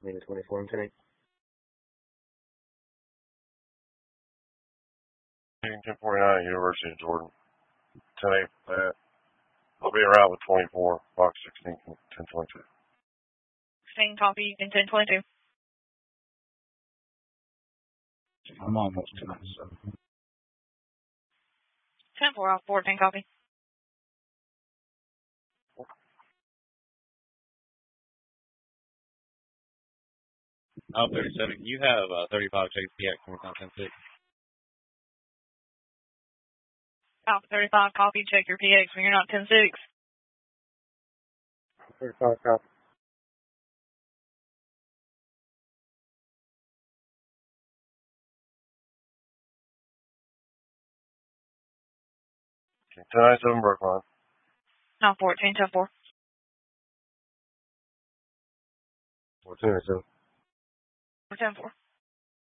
Lima 24 and 10-8. 1049 University of Jordan. 10-8 for that. I'll be around with 24, box 16, 1022. 16 copy in 1022. I'm almost to that. 10-4 off 14 copy. Oh, 37. You have 35 JPX when it's not 10-6. Off 35 copy, check your PX when you're not 10-6. 35 copy. Okay, 1097 Brookline. Off 14, 10-4. 14 or 7. 10-4.